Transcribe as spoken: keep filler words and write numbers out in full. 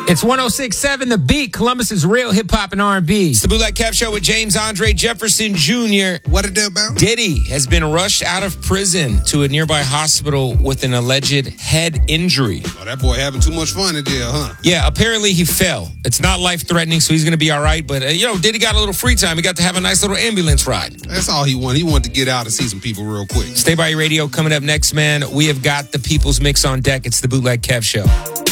It's one oh six point seven The Beat, Columbus's real hip-hop and R and B. It's the Bootleg Kev Show with James Andre Jefferson Junior What it do about? Diddy has been rushed out of prison to a nearby hospital with an alleged head injury. Oh, that boy having too much fun in jail, huh? Yeah, apparently he fell. It's not life-threatening, so he's going to be all right. But, uh, you know, Diddy got a little free time. He got to have a nice little ambulance ride. That's all he wanted. He wanted to get out and see some people real quick. Stay by your radio. Coming up next, man, we have got the People's Mix on deck. It's the Bootleg Kev Show.